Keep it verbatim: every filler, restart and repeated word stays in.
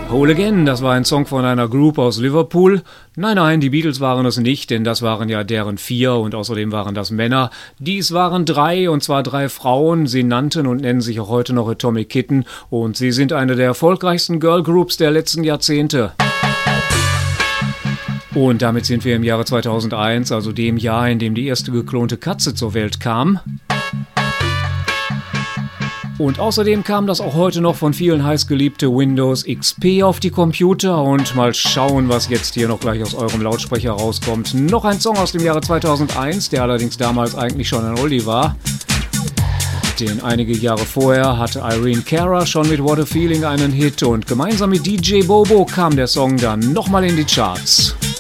Whole Again, das war ein Song von einer Group aus Liverpool. Nein, nein, die Beatles waren es nicht, denn das waren ja deren vier und außerdem waren das Männer. Dies waren drei, und zwar drei Frauen. Sie nannten und nennen sich auch heute noch Atomic Kitten und sie sind eine der erfolgreichsten Girlgroups der letzten Jahrzehnte. Und damit sind wir im Jahre zweitausendeins, also dem Jahr, in dem die erste geklonte Katze zur Welt kam. Und außerdem kam das auch heute noch von vielen heißgeliebte Windows X P auf die Computer. Und mal schauen, was jetzt hier noch gleich aus eurem Lautsprecher rauskommt. Noch ein Song aus dem Jahre zweitausendeins, der allerdings damals eigentlich schon ein Oldie war. Denn einige Jahre vorher hatte Irene Cara schon mit What a Feeling einen Hit. Und gemeinsam mit D J Bobo kam der Song dann nochmal in die Charts.